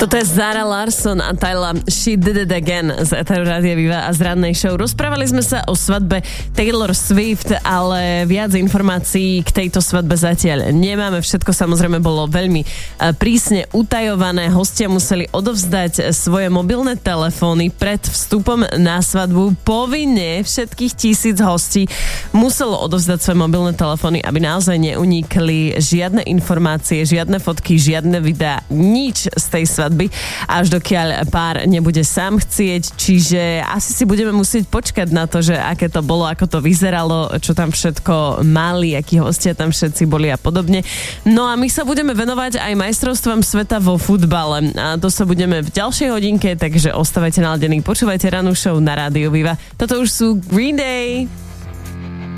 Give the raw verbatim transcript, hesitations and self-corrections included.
Toto je Zara Larsson a Tyla She Did It Again z Eteru Rádia Viva a z rannej show. Rozprávali sme sa o svadbe Taylor Swift, ale viac informácií k tejto svadbe zatiaľ nemáme. Všetko samozrejme bolo veľmi prísne utajované. Hostia museli odovzdať svoje mobilné telefóny pred vstupom na svadbu. Povinne všetkých tisíc hostí muselo odovzdať svoje mobilné telefóny, aby naozaj neunikli žiadne informácie, žiadne fotky, žiadne videá, nič z tej svadby. Až dokiaľ pár nebude sám chcieť, čiže asi si budeme musieť počkať na to, že aké to bolo, ako to vyzeralo, čo tam všetko mali, akí hostia tam všetci boli a podobne. No a my sa budeme venovať aj majstrovstvám sveta vo futbale a to sa budeme v ďalšej hodinke, takže ostávajte naladení, počúvajte rannú show na Rádiu Viva. Toto už sú Green Day.